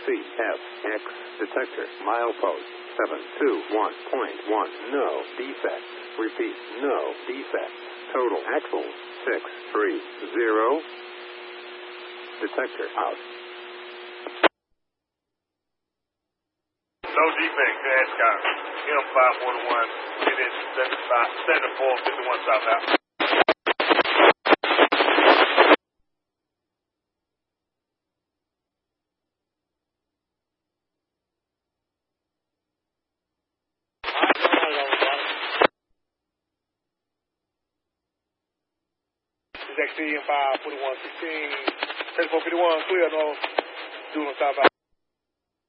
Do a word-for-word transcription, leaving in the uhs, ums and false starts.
C F X detector milepost seven two one point one. No defect. Repeat, no defect. Total axles six three zero. Detector out. No defect, dash car. M five forty-one, it is seventy-four fifty-one south out. X C M five forty-one sixteen, thirty-four fifty-one, clear, no, doing south out.